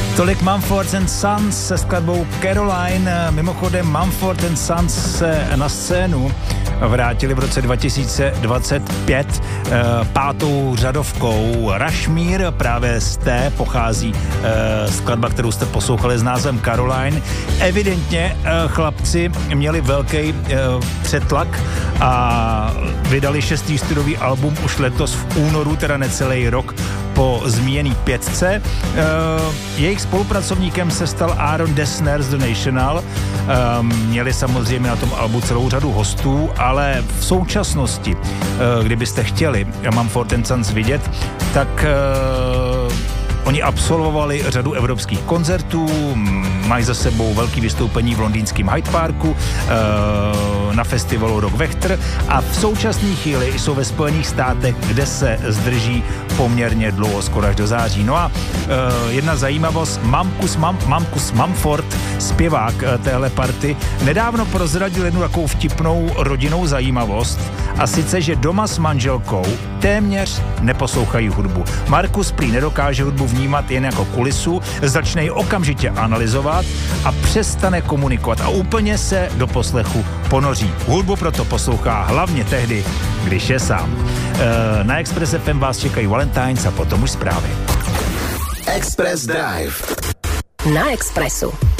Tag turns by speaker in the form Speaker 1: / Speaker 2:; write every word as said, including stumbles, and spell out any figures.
Speaker 1: Tolik Mumford and Sons se skladbou Caroline. Mimochodem Mumford and Sons se na scénu vrátili v roce dva tisíce dvacet pět eh, pátou řadovkou Rushmere. Právě z té pochází eh, skladba, kterou jste poslouchali s názvem Caroline. Evidentně eh, chlapci měli velký eh, přetlak a vydali šestý studiový album už letos v únoru, teda necelý rok po zmíněný pětce. E, jejich spolupracovníkem se stal Aaron Dessner z The National. E, měli samozřejmě na tom albu celou řadu hostů, ale v současnosti, e, kdybyste chtěli Mumford and Sons vidět, tak e, oni absolvovali řadu evropských koncertů, mají za sebou velký vystoupení v londýnském Hyde Parku, e, na festivalu Rock Vector a v současné chvíli jsou ve Spojených státech, kde se zdrží poměrně dlouho, skoro až do září. No a e, jedna zajímavost, Mamkus, Mam, Mamkus Mumford, zpěvák e, téhle party, nedávno prozradil jednu takovou vtipnou rodinnou zajímavost, a sice, že doma s manželkou téměř neposlouchají hudbu. Markus prý nedokáže hudbu vnímat jen jako kulisu, začne ji okamžitě analyzovat a přestane komunikovat a úplně se do poslechu ponoří. Hudbu proto poslouchá hlavně tehdy, když je sám. E, na Express F M vás čekají Valentines a potom už zprávy.
Speaker 2: Express Drive
Speaker 3: na Expressu.